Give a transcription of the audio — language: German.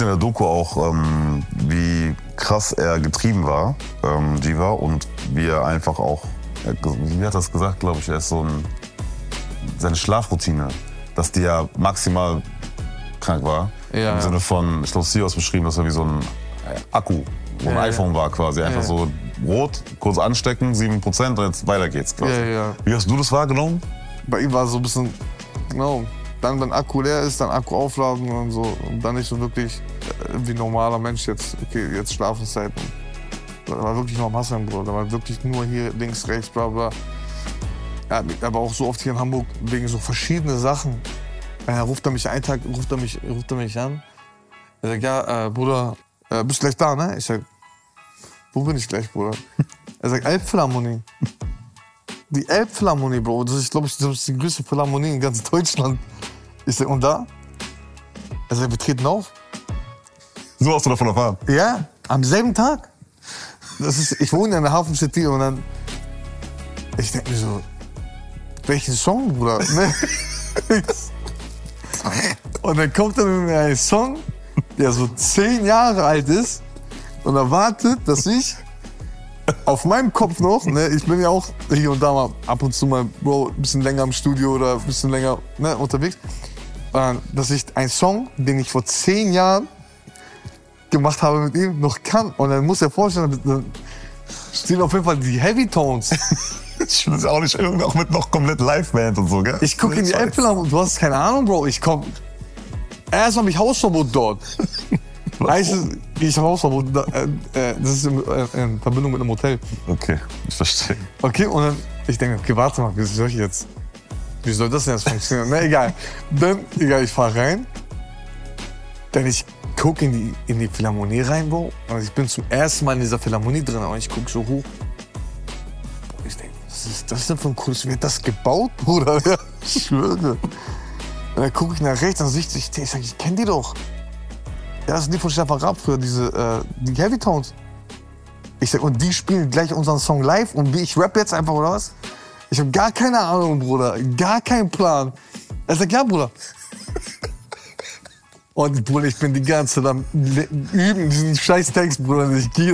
in der Doku auch, wie krass er getrieben war, Jiva, und wie er einfach auch, wie hat er das gesagt, glaube ich, er ist so seine Schlafroutine, dass die ja maximal krank war. Ja, Im Sinne von, ich glaube, sie hat beschrieben, dass er wie so ein Akku, wo ein iPhone war quasi. Einfach so rot, kurz anstecken, 7% und jetzt weiter geht's quasi. Wie hast du das wahrgenommen? Bei ihm war es so ein bisschen, genau, dann wenn Akku leer ist, dann Akku aufladen und so. Und dann nicht so wirklich wie normaler Mensch jetzt, okay, jetzt Schlafenszeit. Da war wirklich noch am Hasseln, Bruder. Da war wirklich nur hier links, rechts, bla bla. Ja, aber auch so oft hier in Hamburg wegen so verschiedene Sachen. Ruft er mich einen Tag, ruft er mich an. Er sagt, ja, Bruder, bist du gleich da, ne? Ich sag, wo bin ich gleich, Bruder? Er sagt, Elbphilharmonie. Die Elbphilharmonie, Bro, das ist, glaube ich, die größte Philharmonie in ganz Deutschland. Ich sag, und da? Er sagt, wir treten auf. So hast du davon erfahren? Ja, am selben Tag. Ich wohne in der Hafen City und dann, ich denke mir so, welchen Song, Bruder? Und dann kommt dann ein Song, der so 10 Jahre alt ist und erwartet, dass ich auf meinem Kopf noch, ne, ich bin ja auch hier und da mal ab und zu mal, Bro, ein bisschen länger im Studio oder ein bisschen länger, ne, unterwegs, dass ich einen Song, den ich vor 10 Jahren gemacht habe mit ihm, noch kann. Und dann muss er vorstellen, dann stehen auf jeden Fall die Heavy Tones. Ich will es auch nicht auch mit noch komplett Liveband und so, gell? Ich gucke in die Äpfel und du hast keine Ahnung, Bro. Ich komm. Erst habe ich Hausverbot dort. Ich habe Hausverbot. Das ist in Verbindung mit einem Hotel. Okay, ich verstehe. Okay, und dann, ich denke, okay, warte mal, wie soll das denn jetzt funktionieren? Na, egal. Ich fahre rein. Dann ich gucke in die Philharmonie rein, Bro. Und ich bin zum ersten Mal in dieser Philharmonie drin. Und ich gucke so hoch. Ich denke, was ist das denn für ein cooles? Wird das gebaut, Bruder? Ja, ich schwöre. Und dann gucke ich nach rechts und ich sage, ich kenne die doch. Ja, das sind die von Stefan Raab früher, die Heavy Tones. Ich sag, und die spielen gleich unseren Song live und ich rap jetzt einfach, oder was? Ich habe gar keine Ahnung, Bruder, gar keinen Plan. Er sagt, ja, Bruder. Und Bruder, ich bin die ganze Zeit am Üben, diesen scheiß Text, Bruder, ich gehe